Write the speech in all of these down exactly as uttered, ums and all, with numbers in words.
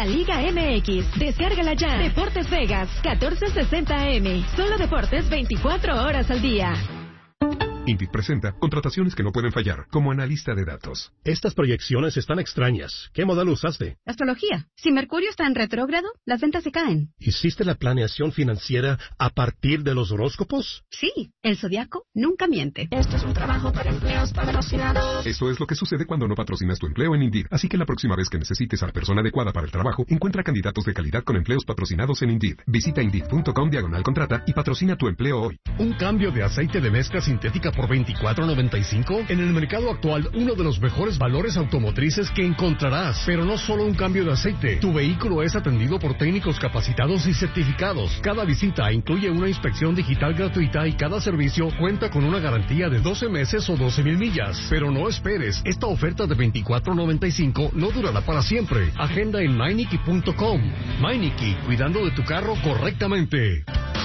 Liga M X. Descárgala ya. Deportes Vegas, catorce sesenta A M. Solo deportes veinticuatro horas al día. Indeed presenta contrataciones que no pueden fallar, como analista de datos. Estas proyecciones están extrañas. ¿Qué modelo usaste? Astrología. Si Mercurio está en retrógrado, las ventas se caen. ¿Hiciste la planeación financiera a partir de los horóscopos? Sí, el zodiaco nunca miente. Esto es un trabajo para empleos patrocinados. Eso es lo que sucede cuando no patrocinas tu empleo en Indeed. Así que la próxima vez que necesites a la persona adecuada para el trabajo, encuentra candidatos de calidad con empleos patrocinados en Indeed. Visita Indeed.com diagonal contrata y patrocina tu empleo hoy. ¿Un cambio de aceite de mezcla sintética por veinticuatro noventa y cinco? En el mercado actual, uno de los mejores valores automotrices que encontrarás. Pero no solo un cambio de aceite. Tu vehículo es atendido por técnicos capacitados y certificados. Cada visita incluye una inspección digital gratuita y cada servicio cuenta con una garantía de doce meses o doce mil millas. Pero no esperes, esta oferta de veinticuatro noventa y cinco no durará para siempre. Agenda en Meineke punto com. Meineke, cuidando de tu carro correctamente.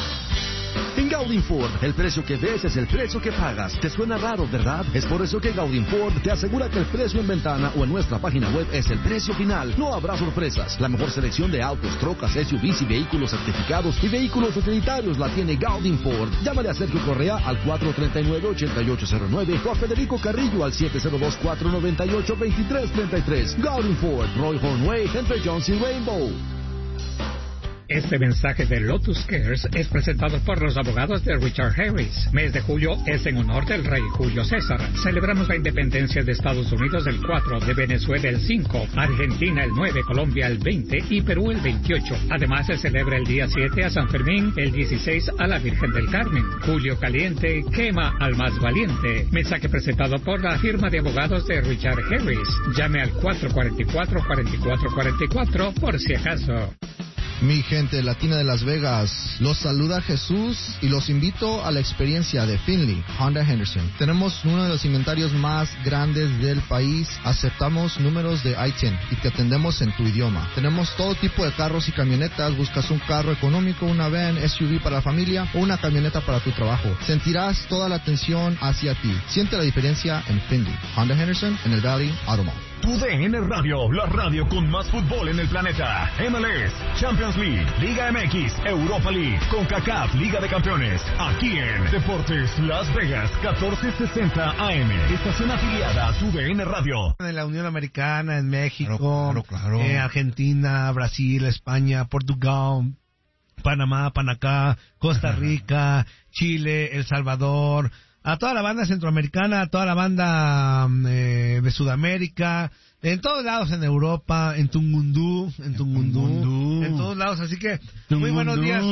En Gaudin Ford, el precio que ves es el precio que pagas. ¿Te suena raro, verdad? Es por eso que Gaudin Ford te asegura que el precio en ventana o en nuestra página web es el precio final. No habrá sorpresas. La mejor selección de autos, trocas, S U Vs y vehículos certificados y vehículos utilitarios la tiene Gaudin Ford. Llámale a Sergio Correa al cuatro tres nueve, ocho ocho cero nueve o a Federico Carrillo al siete cero dos, cuatro nueve ocho, dos tres tres tres. Gaudin Ford, Roy Hornway, entre Jones y Rainbow. Este mensaje de Lotus Cares es presentado por los abogados de Richard Harris. Mes de julio es en honor del rey Julio César. Celebramos la independencia de Estados Unidos el cuatro, de Venezuela el cinco, Argentina el nueve, Colombia el veinte y Perú el veintiocho. Además se celebra el día siete a San Fermín, el dieciséis a la Virgen del Carmen. Julio caliente quema al más valiente. Mensaje presentado por la firma de abogados de Richard Harris. Llame al cuatro cuatro cuatro, cuatro cuatro cuatro cuatro por si acaso. Mi gente latina de Las Vegas, los saluda Jesús y los invito a la experiencia de Finley Honda Henderson. Tenemos uno de los inventarios más grandes del país, aceptamos números de I diez y te atendemos en tu idioma. Tenemos todo tipo de carros y camionetas, buscas un carro económico, una van, S U V para la familia o una camioneta para tu trabajo. Sentirás toda la atención hacia ti. Siente la diferencia en Finley Honda Henderson en el Valley Auto Mall. Tu D N Radio, la radio con más fútbol en el planeta. M L S, Champions League, Liga M X, Europa League, CONCACAF, Liga de Campeones. Aquí en Deportes Las Vegas, catorce sesenta A M. Estación afiliada a Tu D N Radio. En la Unión Americana, en México, claro, claro, claro. Eh, Argentina, Brasil, España, Portugal, Panamá, Panacá, Costa Rica, Chile, El Salvador, a toda la banda centroamericana, a toda la banda eh, de Sudamérica, en todos lados, en Europa, en Tungundú, en Tungundú, en todos lados. Así que muy buenos días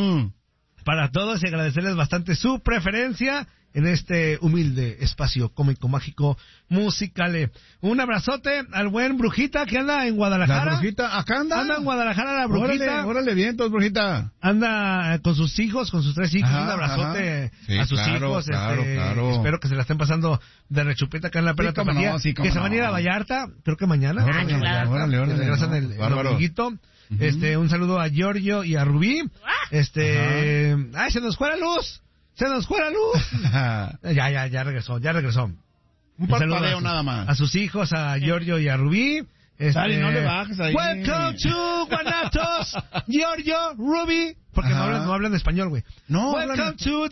para todos y agradecerles bastante su preferencia en este humilde espacio cómico, mágico, musical. Un abrazote al buen Brujita que anda en Guadalajara. La Brujita, acá anda. Anda en Guadalajara la Brujita. Órale, órale, bien, todos, Brujita. Anda con sus hijos, con sus tres hijos. Ajá, un abrazote sí, a sus claro, hijos. Claro, este, claro. Espero que se la estén pasando de rechupeta acá en la Pera sí, Tapatía. No, sí, que se van a ir a Vallarta, creo que mañana. Órale, claro. órale, órale, que regresan el, el dominguito. Uh-huh. Este, un saludo a Giorgio y a Rubí. Este, Ajá. ¡Ay, se nos fue la luz! ¡Se nos fue la luz! ya, ya, ya regresó, ya regresó. Un parpadeo nada más. A sus hijos, a Giorgio y a Rubí. Este, Dale, no le bajes ahí. Welcome to Guanatos, Giorgio, Ruby. Porque no hablan, no hablan español, güey. No, Welcome hablan... to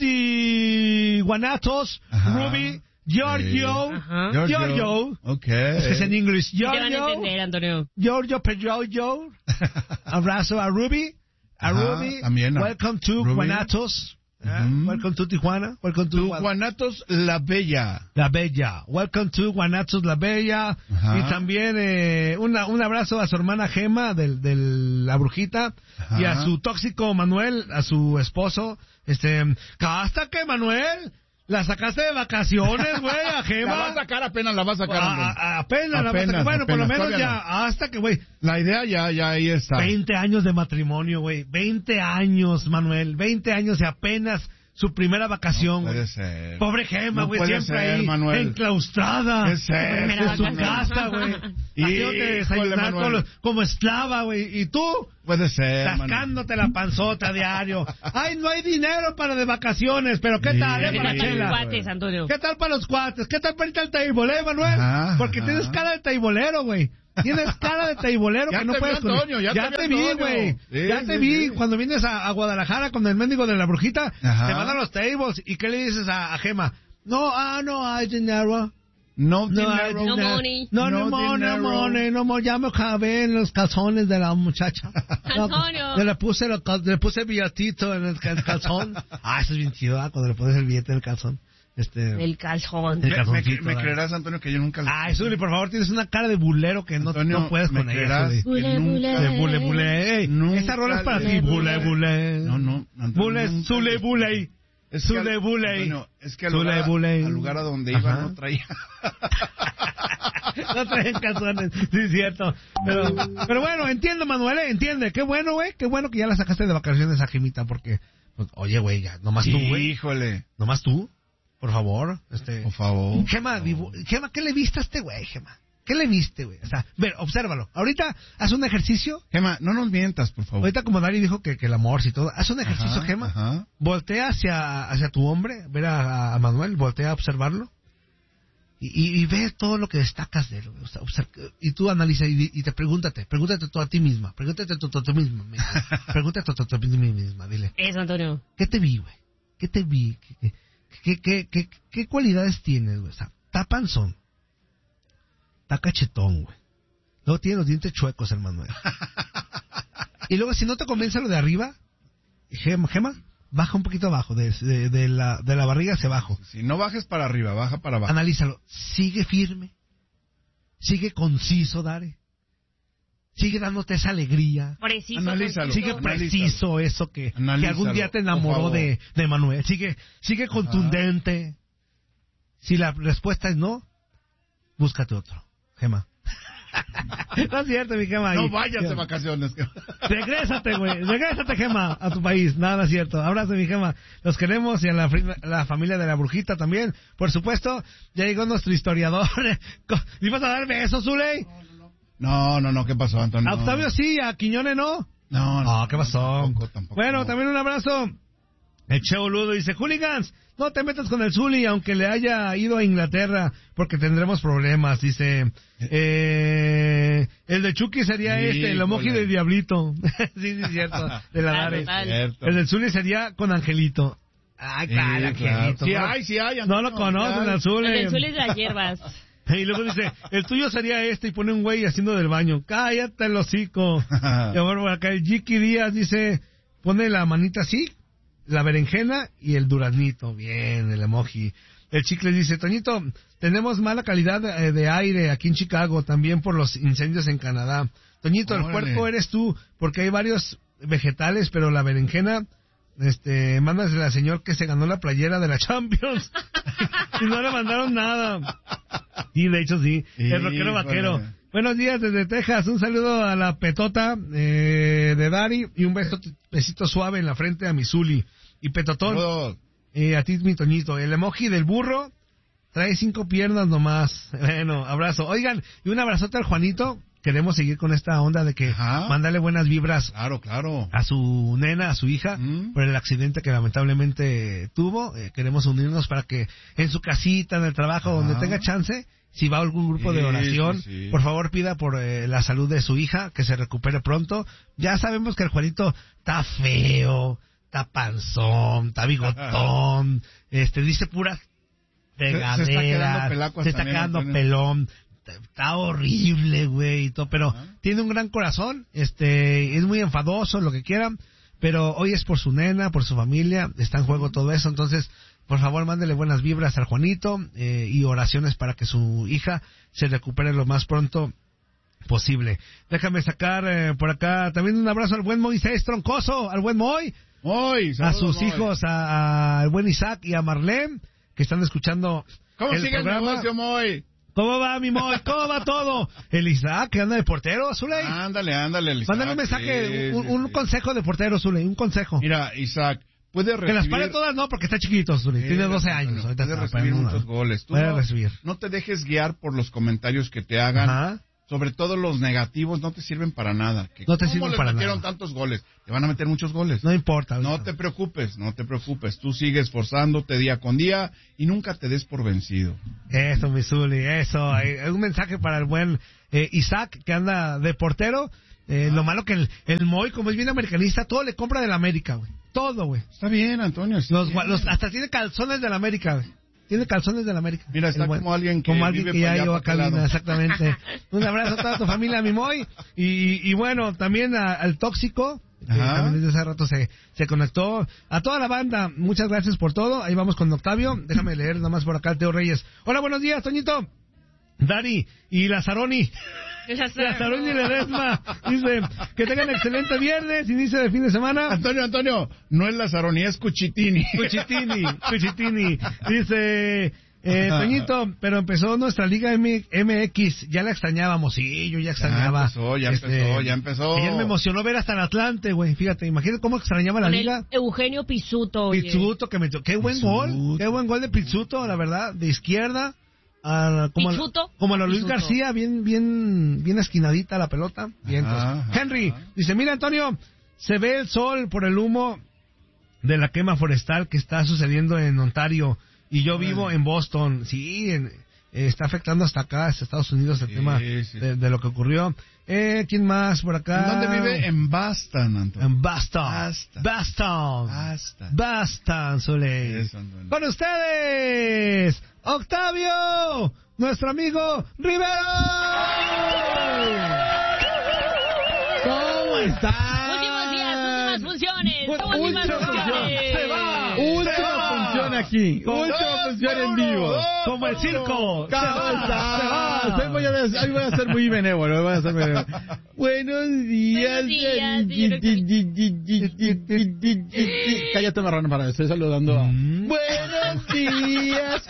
the Guanatos, Ajá. Ruby, Giorgio, Ajá. Giorgio. Giorgio. Ok. Es en inglés. Giorgio. Te van a entender, Antonio. Giorgio, Pedro, abrazo a Ruby. A Ajá, Ruby. También a Welcome to Ruby. Guanatos. Uh-huh. Welcome to Tijuana. Welcome to, to Guanatos La Bella. La Bella. Welcome to Guanatos La Bella. Ajá. Y también eh, una, un abrazo a su hermana Gema del, del La Brujita. Ajá. Y a su tóxico Manuel, a su esposo. Este, hasta que Manuel la sacaste de vacaciones, güey, a Gema. La vas a sacar, apenas la vas a sacar. A, a, apenas, apenas la vas a sacar. Bueno, apenas, por lo menos ya, no. hasta que, güey. La idea ya, ya ahí está. veinte años de matrimonio, güey. veinte años, Manuel. veinte años y apenas su primera vacación. No puede güey. ser. Pobre Gema, güey, no siempre ser, ahí, Manuel. enclaustrada. ¿Qué es en su casa, güey. Haciéndote desayunar como, como esclava, güey. Y tú, puede ser, tascándote Manuel. La panzota diario. Ay, no hay dinero para de vacaciones, pero ¿qué sí, tal, eh, para Chela? Cuates, Antonio. ¿Qué tal para los cuates? ¿Qué tal para irte al table, eh, Manuel? Ajá, Porque ajá. tienes cara de taibolero, güey. Tienes cara de teibolero Ya que no te vi, puedes con... Antonio, ya ya te te vi, vi, Antonio. güey. Sí, ya te sí, vi. sí. Cuando vienes a, a Guadalajara con el mendigo de la brujita, Ajá. te mandan los tables. ¿Y qué le dices a, a Gema? No, ah, no hay dinero. No, No hay dinero. No dinero. money. No, No no, money, no, dinero. money, no, money. Ya me acabé en los calzones de la muchacha. Antonio. No, le puse, lo- le puse billetito en el, cal- calzón. Ah, eso es bien chido, ¿ah? Cuando le pones el billete en el calzón. Este... El calzón. El Me, me, calzoncito, me ¿verdad? creerás, Antonio, que yo nunca le... Ay, Zuli, por favor, tienes una cara de bulero que no, Antonio, no puedes me con ella, creerás Zuli. que Bule, nunca- bule. De bule, bule. Ey, Nunca esa rola es para le- ti. Bule, bule. No, no, Antonio, Bule, nunca Zule, le- bule. Es que al- Zule, bule. Antonio, es que al Zule, lugar, bule. al lugar a donde iba Ajá. no traía... No traen calzones, sí es cierto. Pero, pero bueno, entiendo, Manuel, eh, entiende. Qué bueno, güey, qué bueno que ya la sacaste de vacaciones a Gemita, porque, pues, oye, güey, ya, nomás tú, güey. Híjole. Nomás tú, por favor. Este, Por favor. Gema, dibu- Gema, ¿qué le viste a este güey, Gema? ¿Qué le viste, güey? O sea, ver, obsérvalo. Ahorita, haz un ejercicio. Gema, no nos mientas, por favor. Ahorita, como Dari dijo que, que el amor y todo, haz un ejercicio, Ajá, Gema. ajá. Voltea hacia, hacia tu hombre, ver a, a Manuel, voltea a observarlo. Y, y, y ve todo lo que destacas de él. O sea, observa- y tú analiza y, y te pregúntate, pregúntate tú a ti misma, pregúntate tú a ti misma, misma. Pregúntate tú a ti misma, dile. Eso, Antonio. ¿Qué te vi, güey? ¿Qué te vi? ¿Qué, qué, qué, qué, qué cualidades tienes, güey? O sea, está panzón, está cachetón, güey. Luego tiene los dientes chuecos, el Manuel. Y luego, si no te convence lo de arriba, Gema, Gema, baja un poquito abajo, de, de, de, la, de la barriga hacia abajo. Si no bajes para arriba, baja para abajo. Analízalo. Sigue firme. Sigue conciso, Dare. Sigue dándote esa alegría. Preciso. Analízalo. Sigue Analízalo. preciso eso que, que Analízalo, algún día te por enamoró favor. de, de Manuel. Sigue, sigue contundente. Si la respuesta es no, búscate otro, Gema. No es cierto, mi Gema. No Y- vayas de ya. vacaciones. Regrésate, güey. Regrésate, Gema, a tu país. Nada, no es cierto. Abrazo, mi Gema. Los queremos y a la, fri- la familia de la brujita también. Por supuesto, ya llegó nuestro historiador. ¿Le vas a dar besos, Zuley? No, no, no, ¿qué pasó, Antonio? A Octavio sí, a Quiñones no. No, no. Ah, ¿qué pasó? Tampoco, tampoco. Bueno, no. también un abrazo. El Che Boludo dice, hooligans, no te metas con el Zuli, aunque le haya ido a Inglaterra, porque tendremos problemas. Dice, eh, el de Chucky sería Sí, este, el emoji híjole. de Diablito. Sí, sí, es cierto. De la Ah, Dare. total. Cierto. El del Zuli sería con Angelito. Ay, Sí, cara, claro. Angelito. Sí no, hay, sí hay, no Antonio, lo conocen ya. al Zuli. El del Zuli de las hierbas. Y luego dice, el tuyo sería este, y pone un güey haciendo del baño. Cállate el hocico. Y ahora por acá el Jiki Díaz dice, pone la manita así, la berenjena y el duraznito. Bien, el emoji. El Chicle dice, Toñito, tenemos mala calidad de, de aire aquí en Chicago, también por los incendios en Canadá. Toñito, el Órale. puerco eres tú, porque hay varios vegetales, pero la berenjena, este, mándasela al señor que se ganó la playera de la Champions. Y no le mandaron nada. Y de hecho sí, el rockero Híjole. vaquero. Buenos días desde Texas, un saludo a la petota eh, de Dari y un beso, besito suave en la frente a mi Zuli. Y petotón, Saludos. eh, a ti mi Toñito. El emoji del burro trae cinco piernas nomás. Bueno, abrazo. Oigan, y un abrazote al Juanito. Queremos seguir con esta onda de que Ajá. mándale buenas vibras Claro, claro. a su nena, a su hija, Mm. por el accidente que lamentablemente tuvo. Eh, queremos unirnos para que en su casita, en el trabajo, Ajá. donde tenga chance, si va a algún grupo de Sí, oración, sí, sí. por favor pida por eh, la salud de su hija, que se recupere pronto. Ya sabemos que el Juanito está feo, está panzón, está bigotón, este dice puras Se- se está quedando regaderas, pelacuas se está también, quedando Antonio. pelón. Está horrible, güey, y todo, pero tiene un gran corazón, este, es muy enfadoso, lo que quieran, pero hoy es por su nena, por su familia, está en juego todo eso, entonces, por favor, mándele buenas vibras al Juanito eh, y oraciones para que su hija se recupere lo más pronto posible. Déjame sacar eh, por acá también un abrazo al buen Moisés Troncoso, al buen Moy, Moy, a saludos, sus Moy. hijos, a- a- al buen Isaac y a Marlene, que están escuchando ¿Cómo el sigue el programa. negocio, Moy? ¿Cómo va, mi Moy? ¿Cómo va todo? El Isaac, que anda de portero, Zuley. Ándale, ándale, Isaac. Mándale un mensaje, Sí, un, sí, un sí. consejo de portero, Zuley, un consejo. Mira, Isaac, puede recibir... Que las pare todas, no, porque está chiquito, Zuley. Sí, Tiene doce Antonio, años. Ahorita puede está recibir apenas muchos una- goles. Tú Puede no, recibir. no te dejes guiar por los comentarios que te hagan. Ajá. sobre todo los negativos, no te sirven para nada. Que No te ¿cómo sirven les para metieron nada. tantos goles? Te van a meter muchos goles. No importa. No te preocupes, no te preocupes. Tú sigues esforzándote día con día y nunca te des por vencido. Eso, mi Zuli, eso. Hay un mensaje para el buen eh, Isaac, que anda de portero. Eh, ah. Lo malo que el, el Moy, como es bien americanista, todo le compra del América, güey. Todo, güey. Está bien, Antonio. Está los, bien. Los, hasta tiene calzones del América, güey. Tiene calzones del América. Mira, está como alguien que como alguien vive que ya allá lleva para cabina, exactamente. Un abrazo a toda tu familia, mi Moy. Y, y bueno, también a, al Tóxico, que también desde hace rato se, se conectó. A toda la banda, muchas gracias por todo. Ahí vamos con Octavio. Déjame leer nada más por acá el Teo Reyes. Hola, buenos días, Toñito. Dari y Lazaroni. Lazaroni Ledesma dice que tengan excelente viernes, inicio de fin de semana. Antonio, Antonio, no es Lazaroni, es Cuchitini. Cuchitini, Cuchitini. Dice, eh, Toñito, pero empezó nuestra Liga M- MX, ya la extrañábamos. Sí, yo ya extrañaba. Ya empezó, ya este, empezó, ya empezó. Ayer me emocionó ver hasta el Atlante, güey. Fíjate, imagínate cómo extrañaba Con la el Liga. Eugenio Pizzuto. Pizzuto, que metió. Qué buen Pizzuto. gol, qué buen gol de Pizzuto, la verdad, de izquierda. A, como, a, como a la Luis Pizzuto. García, bien bien bien esquinadita la pelota. Bien, Ajá, Henry ajá. dice, mira, Antonio, se ve el sol por el humo de la quema forestal que está sucediendo en Ontario y yo vivo en Boston. Sí, en, eh, está afectando hasta acá, hasta Estados Unidos, el Sí, tema sí. de, de lo que ocurrió. Eh, ¿Quién más por acá? ¿En dónde vive? En Boston, Antonio. En Boston. Boston. Boston. Boston. Boston, Soleil. Eso, Antonio. Con ustedes, Octavio, nuestro amigo Rivero. ¿Cómo está? Últimos días, últimas funciones. Última Últimas función. funciones. Se va. Última función aquí. Última función en vivo. Como el circo. Se ¿Cómo va, estás? se va. Hoy voy a, hoy voy a ser muy benévolo. Voy a ser benévolo. Buenos días. Buenos días, Cállate, marrano, para estoy saludando a... Buenos días.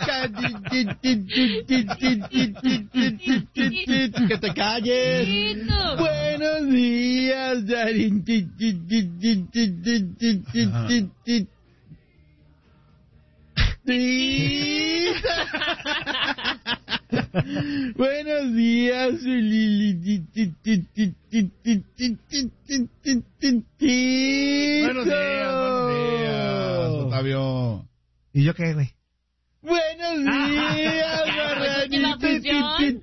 Que te calles. Lindo. Buenos días, Darín. Sí. Buenos días, Lili. Buenos días, buenos días, Octavio. ¿Y yo qué, güey? Buenos días, última función.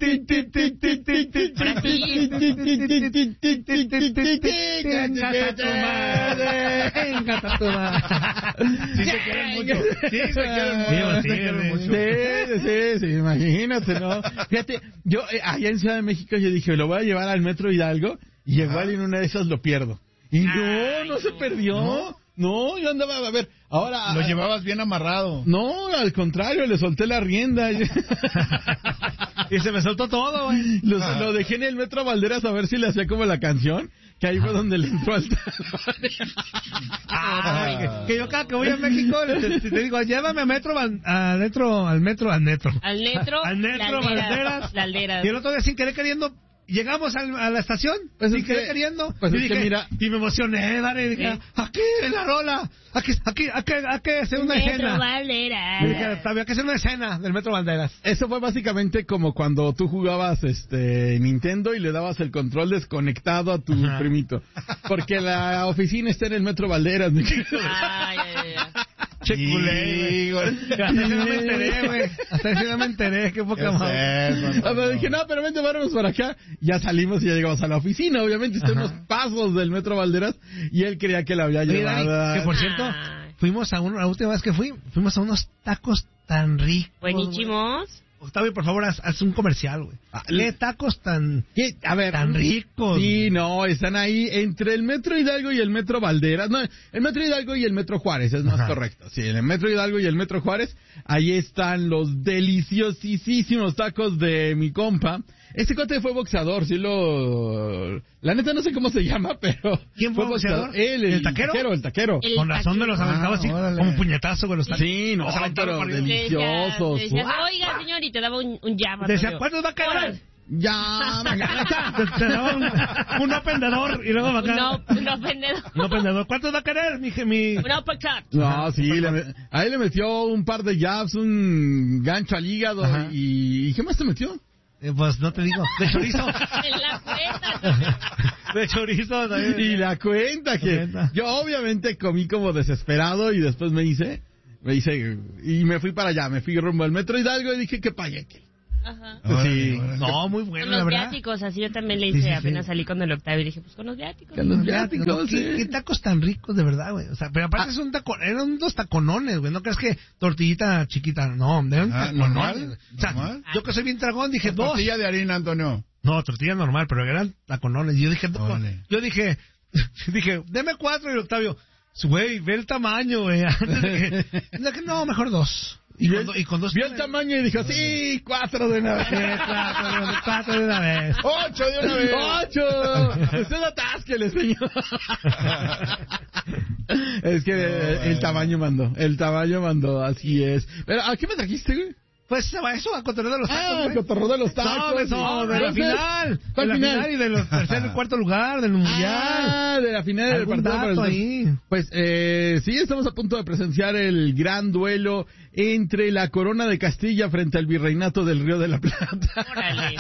Venga, tu madre. Venga, tu madre. Sí se quieren mucho. Sí se quieren mucho. Sí, se quieren mucho. Sí, sí, sí, imagínate, ¿no? Fíjate, yo eh, allá en Ciudad de México yo dije, lo voy a llevar al Metro Hidalgo y igual en una de esas lo pierdo. Y no, Ay, no se no. perdió. ¿No? No, yo andaba, a ver, ahora... Lo llevabas bien amarrado. No, al contrario, le solté la rienda. Y se me soltó todo, güey. Lo, lo dejé en el Metro Valderas a ver si le hacía como la canción, que ahí fue donde le entró al Ah, que, que yo cada que voy a México te, te, te digo, llévame a metro, al, al metro, al metro, al metro. Al metro, al metro, la aldera, Valderas. la aldera. Y el otro día sin querer queriendo, llegamos al, a la estación, Pues sin es querer que- queriendo. pues y, es que dije, mira- y me emocioné, Dani, y dije, Sí. aquí en la rola, aquí, aquí, aquí, aquí hacer una Metro escena. Valderas. Y dije, había que hacer una escena del Metro Valderas. Eso fue básicamente como cuando tú jugabas este Nintendo y le dabas el control desconectado a tu Ajá. primito. Porque la oficina está en el Metro Valderas, mi querido. Ay, ay, ay. Che culé, güey. Hasta ese no me enteré, güey. Hasta ese no me enteré, qué poca madre. Ah, pero dije, no, pero vente, vámonos para acá. Ya salimos y ya llegamos a la oficina. Obviamente, está unos pasos del Metro Valderas y él creía que la había Oye, llevado. Dani, que por cierto, Ay. fuimos a uno, la última vez que fui, fuimos a unos tacos tan ricos. Buenísimos. güey. Octavio, por favor, haz, haz un comercial, güey. Ah, ¿Qué tacos tan, ¿Qué? A ver, tan ricos? Sí, no, están ahí entre el Metro Hidalgo y el Metro Valderas. No, el Metro Hidalgo y el Metro Juárez, es más Ajá. correcto. Sí, el Metro Hidalgo y el Metro Juárez. Ahí están los deliciosísimos tacos de mi compa. Este cuate fue boxeador, sí lo... La neta no sé cómo se llama, pero... ¿Quién fue boxeador? Él, el, ¿El taquero? El taquero. El Con razón me los taquero. aventaba así, Ah, órale. como puñetazo con los tacos. Sí, no, Los aventaba pero para arriba. Le decía- deliciosos. le decías, oiga, señor, y te daba un, un llama. Decía, Antonio. ¿cuántos va a quedar? Ya, Te, te daba un, un pendedor y luego acá. No, no, vendedor. Un pendedor. ¿Cuántos va a querer, mi, mi... Un uppercut. No, sí, le me- ahí le metió un par de jabs, un gancho al hígado Ajá. y... ¿y qué más te metió? Eh, pues no te digo. De chorizo. En la cuenta. De chorizo también. Y la cuenta que cuenta. Yo obviamente comí como desesperado y después me hice, me hice, y me fui para allá, me fui rumbo al Metro Hidalgo y dije que pague que. Ajá. Sí, no, muy bueno, con los la verdad. viáticos, así yo también le hice, sí, sí, apenas sí. salí con el Octavio y dije, pues con los viáticos. Con los viáticos, ¿no? sí. ¿Qué, qué tacos tan ricos, de verdad, güey? O sea, pero aparte ah. es un taco, eran unos taconones, güey. No crees que tortillita chiquita, no, eran ah, taconones. O sea, ¿normal? Yo que soy bien tragón dije dos. Tortilla de harina, Antonio. No, tortilla normal, pero eran taconones. Y yo dije, no, yo dije, dije, deme cuatro y el Octavio, güey, ve el tamaño, güey. No, mejor dos. Y, con, y con dos vio el tamaño y dijo, sí, cuatro de una vez. Sí, cuatro, cuatro de una vez. Ocho de una vez. Ocho. Usted atásquele, señor. Es que no, el tamaño mandó, el tamaño mandó, así es. Pero, ¿a qué me trajiste, güey? Pues eso, a cotorreo de los tacos. Ah, cotorreo de los tacos. No, eso, de la final. ¿Cuál de la final? final y de los tercer y cuarto lugar del mundial. Ah, de la final del partido. Dato ahí? Pues eh, sí, estamos a punto de presenciar el gran duelo entre la Corona de Castilla frente al Virreinato del Río de la Plata. Órale.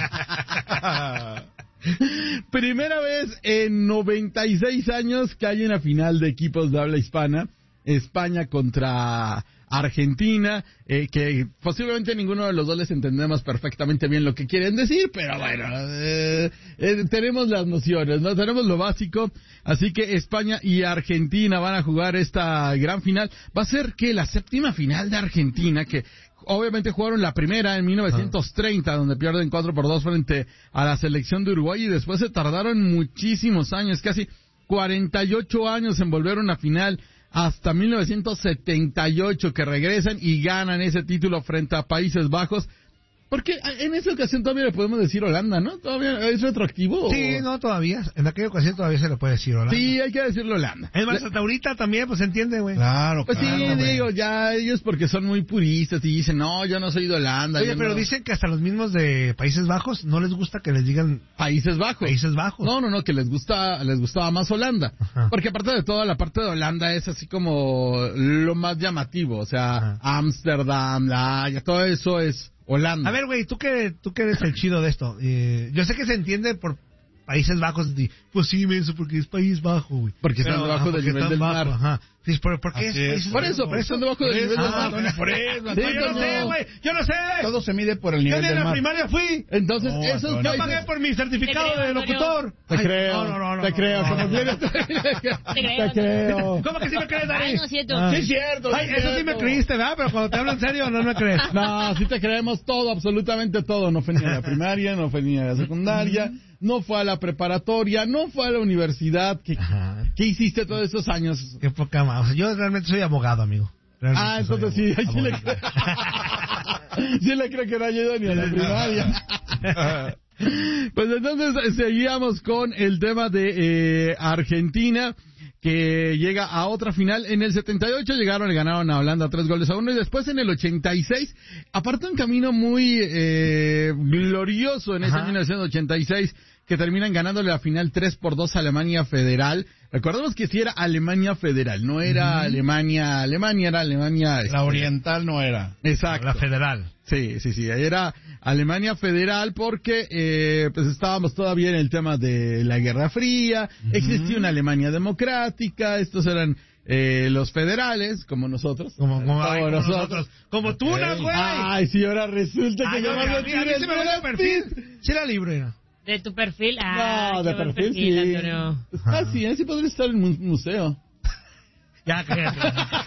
Primera vez en noventa y seis años que hay una final de equipos de habla hispana. España contra Argentina, eh, que posiblemente ninguno de los dos les entendemos perfectamente bien lo que quieren decir, pero bueno, eh, eh, tenemos las nociones, ¿no? Tenemos lo básico, así que España y Argentina van a jugar esta gran final. Va a ser que la séptima final de Argentina, que obviamente jugaron la primera en mil novecientos treinta, ah. donde pierden cuatro por dos frente a la selección de Uruguay, y después se tardaron muchísimos años, casi cuarenta y ocho años en volver a una final, hasta mil novecientos setenta y ocho que regresan y ganan ese título frente a Países Bajos. Porque en esa ocasión todavía le podemos decir Holanda, ¿no? ¿Todavía es retroactivo? Sí, no, todavía. En aquella ocasión todavía se le puede decir Holanda. Sí, hay que decirlo Holanda. Es más, hasta ahorita también, pues se entiende, güey. Claro, Pues claro, sí, güey. digo, ya ellos porque son muy puristas y dicen, no, yo no soy de Holanda. Oye, pero no... dicen que hasta los mismos de Países Bajos no les gusta que les digan Países Bajos. Países Bajos. No, no, no, que les gusta, les gustaba más Holanda. Ajá. Porque aparte de todo, la parte de Holanda es así como lo más llamativo. O sea, Ámsterdam, La Haya, todo eso es Holanda. A ver, güey, tú que tú que eres el chido de esto. Eh, yo sé que se entiende por Países Bajos. Y, pues sí, menso, porque es País Bajo, güey. Porque están debajo del nivel del mar. Ajá. Sí, ¿por, por qué? Es, por eso, por eso están debajo del nivel del mar. Por eso, sí, yo no sé, güey, yo no sé. Todo se mide por el nivel del mar. Yo ni en la primaria fui. Entonces, no, esos no, países... Yo pagué por mi certificado creo, de locutor. Te Ay, creo, no, no, no, te no, creo. No, como no, tienes... Te creo. Te creo. ¿Cómo que sí me crees, Dani? Ay, no es cierto. Ah. Sí es cierto. Ay, eso sí me creíste, ¿verdad? Pero cuando te hablo en serio, no me crees. No, sí te creemos todo, absolutamente todo. No fue ni a la primaria, no fue ni a la secundaria, no fue a la preparatoria, no fue a la universidad. ¿Qué, ¿qué hiciste todos esos años? Qué poca más. O sea, yo realmente soy abogado, amigo. Realmente ah, entonces sí, ahí sí le creo. Sí le creo que no ha ido ni a la primaria. Pues entonces seguíamos con el tema de eh, Argentina, que llega a otra final. En el setenta y ocho llegaron y ganaron a Holanda tres goles a uno, y después en el ochenta y seis, aparte un camino muy eh, glorioso en ese mil novecientos ochenta y seis, que terminan ganándole la final tres por dos a Alemania Federal. Recordemos que sí era Alemania Federal, no era uh-huh. Alemania, Alemania era Alemania... La oriental no era. Exacto. La federal. Sí, sí, sí, era Alemania Federal porque eh, pues estábamos todavía en el tema de la Guerra Fría, uh-huh. existía una Alemania democrática, estos eran... Eh, los federales, como nosotros. Como, como, como ay, como nosotros. nosotros. Como tú, ¿no, güey? Ay, sí, ahora resulta ay, que no, me mira, vas a mira, decir se me ve el perfil. Sí, la libre, ¿no? De tu perfil. Ah, no, de perfil, perfil, perfil, sí. Antonio. Ah, sí, así podría estar en un museo. Ya, cállate.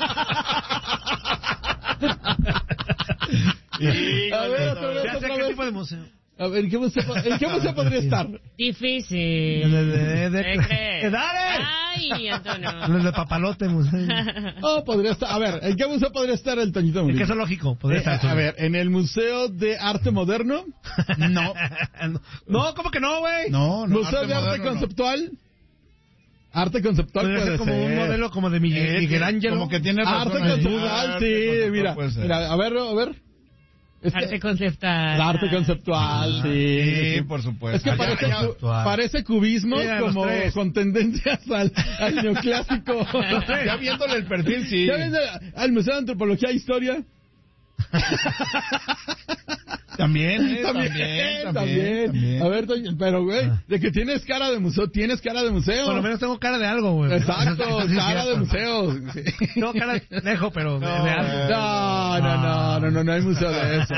Sí, a ver, otra vez, ya sé otra qué vez. tipo de museo. A ver, ¿en qué museo, ¿en qué museo podría estar? Difícil. En el de... de, ¿Qué crees? ¡Dale! Ay, Antonio. En el de Papalote museo. Oh, podría estar... A ver, ¿en qué museo podría estar el Toñito Murillo? ¿En qué zoológico? Podría Eh, estar. a ver, ¿en el Museo de Arte Moderno? No. No, ¿cómo que no, güey? No, no. ¿Museo de Arte moderno, Conceptual? No. Arte Conceptual podría puede ser como ser. un modelo como de Miguel, Eh, Miguel que- Ángel. Como que tiene razón. Arte ahí. Conceptual, Arte sí, conceptual mira. puede ser. Mira, a ver, a ver. Es que- Arte conceptual. Arte conceptual, sí. Sí, por supuesto. Es que Allá- parece, allá- cu- parece cubismo Mira, los como tres. con tendencias al, al neoclásico. Ya viéndole el perfil, sí. ¿Ya ves al Museo de Antropología e Historia? También, eh, también, también, también, también. A ver, Toño, pero güey, de que tienes cara de museo, tienes cara de museo. Por lo menos tengo cara de algo, güey. Exacto, Eso sí es cara de cierto. museo. Sí. Tengo cara de pendejo, pero de, No, de algo. No, no, no, no, no, no hay museo de eso.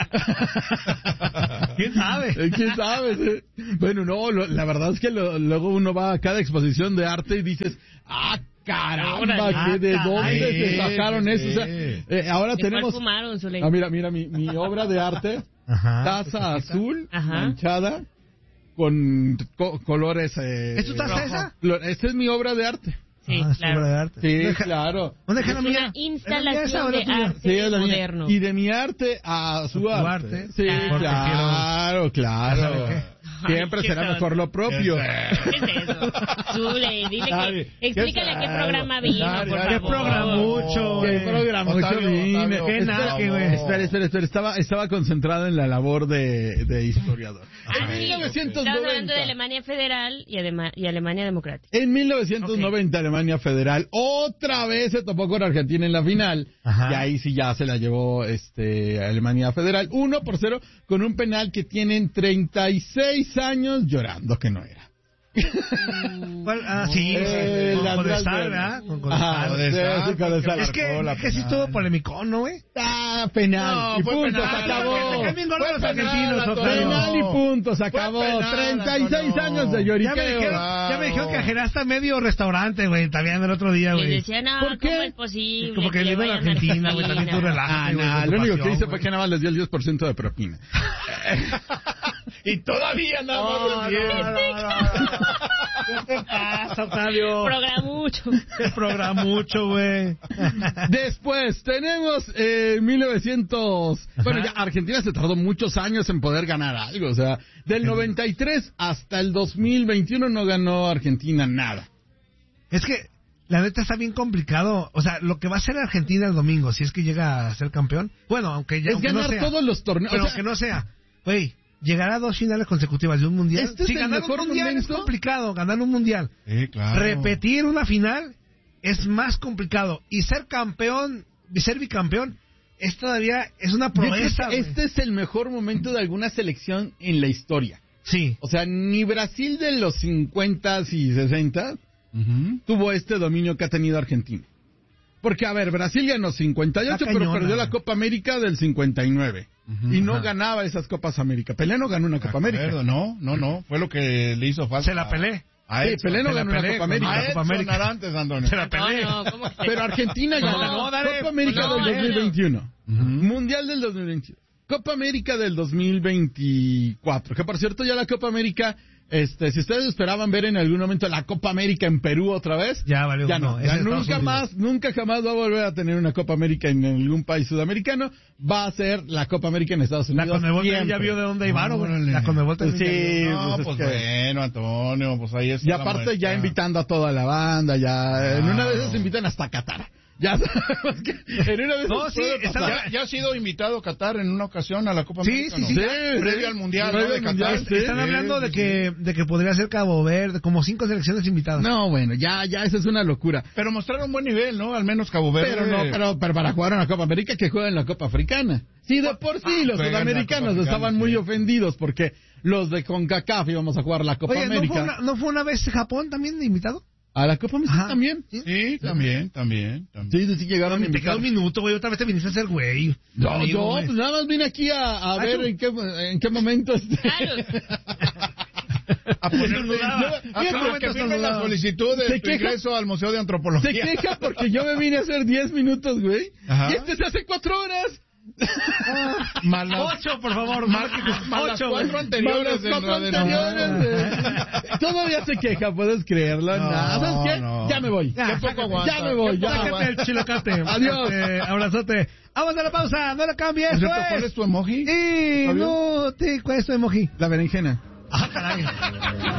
¿Quién sabe? Eh, ¿Quién sabe? Sí. Bueno, no, lo- la verdad es que lo- luego uno va a cada exposición de arte y dices, ah, caramba, Órale. ¿qué- ¿de Ah, dónde caray. se sacaron Sí, eso? O sea, sí. eh, ahora ¿De cuál tenemos... fumaron, Zuley? Ah, mira, mira, mi, mi obra de arte, Ajá. taza azul, Ajá. manchada, con co- colores... Eh, ¿Es tu taza rojo. esa? Lo- Esta es mi obra de arte. Sí, Ah, es claro. obra de arte. Sí, Deja- claro. ¿Dónde Es deja la una mía? instalación ¿Es la mía esa o de la tuya? arte Sí, es la mía. moderno. Y de mi arte a su Tu arte. arte. Sí, Claro. claro, claro. ¿Ya sabe Siempre Ay, será qué mejor lo propio. ¿Qué es eso? Zuley, dile Dale. que... Explícale a qué programa vino, Dale, por dale. ¿Qué favor. programucho, Qué güey? programa Octavio, vine. Octavio, Qué Espera, naque, güey. Espera, espera, espera. Estaba, estaba concentrado en la labor de, de historiador. En Ay, mil Estamos novecientos hablando de noventa. Alemania Federal y, Adema- y Alemania Democrática. En mil novecientos noventa, Alemania Federal otra vez se topó con Argentina en la final. Ajá. Y ahí sí ya se la llevó este Alemania Federal uno por cero con un penal que tienen treinta y seis años llorando que no era. ¿Cuál? Ah, sí. Eh, con la Codesal, Andrés ¿verdad? Con Ajá, Codesal. sí, sí, Codesal. Es que, la es que sí penal. estuvo polémico, ¿no, güey? Ah, penal. No, y fue punto, penal. se acabó. Me caen bien gordos Fue los penal, argentinos, Antonio. Octavio. Penal y punto, se Fue acabó. penal, treinta y seis Antonio. años de Ya me lloriqueo. dijeron, ya me dijeron que ajenaste medio restaurante, güey, también el otro día, Y güey. decía, no, ¿Por qué? ¿cómo es posible? Como que le vive en vayan a Argentina, güey, también tú Argentina? relájate, Ah, güey, no, con tu lo único que pasión, hice güey. fue que nada más les dio el diez por ciento de propina. Y todavía nada más No, el diez. no, no, no. ¿Qué te pasa, Octavio? Programucho. Qué programucho, güey. Después tenemos eh, mil novecientos... Bueno, ya Argentina se tardó muchos años en poder ganar algo. O sea, del noventa y tres hasta el dos mil veintiuno no ganó Argentina nada. Es que, la neta está bien complicado. O sea, lo que va a hacer Argentina el domingo, si es que llega a ser campeón. Bueno, aunque ya Es aunque ganar no sea, todos los torneos. Pero O sea, aunque no sea, güey, llegar a dos finales consecutivas de un mundial. Este es si el ganar mejor un mundial momento. es complicado, ganar un mundial. Sí, claro. Repetir una final es más complicado. Y ser campeón, y ser bicampeón, es todavía, es una yo creo que proeza. güey. este es el mejor momento de alguna selección en la historia. Sí. O sea, ni Brasil de los cincuenta y sesenta Ujú. tuvo este dominio que ha tenido Argentina. Porque, a ver, Brasil ganó cincuenta y ocho, Está pero cañona. perdió la Copa América del cincuenta y nueve. Ujú. Y no Ajá. ganaba esas Copas América. Pelé no ganó una Copa De América. acuerdo, No, no, no. Fue lo que le hizo falta. Se la pelé. A Sí, Edson. Pelé no se la ganó una pelé Copa con América. A la Copa Edson América. Arantes, Antonio. Se la pelé. No, no, ¿cómo que Pero Argentina No, ganó no, dale. Copa América No, del no. dos mil veintiuno. Ujú. Mundial del dos mil veintiuno. Copa América del dos mil veinticuatro. Que por cierto ya la Copa América, este, si ustedes esperaban ver en algún momento la Copa América en Perú otra vez, Ya valió. ya no, es ya en Estados nunca Unidos. más, nunca jamás va a volver a tener una Copa América en algún país sudamericano. Va a ser la Copa América en Estados La Unidos. Conmebol también ya siempre. vio de dónde iba, güey. Órale. La Conmebol también Sí, ya vio. No, pues pues, es que- bueno, Antonio, pues ahí está. Y la aparte muestra. ya invitando a toda la banda, ya en una de esas invitan hasta Qatar. Ya sabemos que en una de esas No, sí, puede está pasar. Ya, ya ha sido invitado Qatar en una ocasión a la Copa Sí, América, sí, ¿no? sí. Sí, Previo sí. al Mundial, Previo ¿no? de al Mundial, Qatar. sí. Están Sí, hablando de sí, que, de que podría ser Cabo Verde, como cinco selecciones invitadas. No, bueno, ya, ya, esa es una locura. Pero mostraron buen nivel, ¿no? Al menos Cabo Verde. Pero no, pero, pero para jugar en la Copa América que jueguen en la Copa Africana. Sí, de por sí, Ah, los juegan la sudamericanos Copa estaban Africana, muy sí. ofendidos porque los de CONCACAF íbamos a jugar la Copa Oye, ¿no fue, América. una, ¿no fue una vez Japón también de invitado? A la Copa América Ajá. también. Sí, también, también, también. Sí, sí, llegaron Te queda invitados. un minuto, güey. Otra vez te viniste a hacer güey. No, Amigo, yo, güey. pues nada más vine aquí a, a Ah, ver tú. en qué, en qué momento este... A poner Estornudaba. a ¿En qué que momento firmen la estornudaba? solicitud de Se tu queja- ingreso al Museo de Se Antropología. queja porque yo me vine a hacer diez minutos, güey. Ajá. Y este se hace cuatro horas. Más las, Ocho, por favor. más, Más, más las ocho, güey. cuatro anteriores. Más de las cuatro Radio anteriores, Nacional. eh. Todavía se queja, puedes creerlo. No, Nada, ¿sabes qué? no. Ya me voy. Ya, Qué poco sácate, aguanta. ya me voy, Qué ya. poco Sácate aguanta. el chilocate. Adiós. Este, abrazote. Vamos a la pausa. No lo cambies. Por Esto cierto, ¿cuál es. es tu emoji? Sí, ¿Fabio? no, te, ¿cuál es tu emoji? La berenjena. Ah, caray.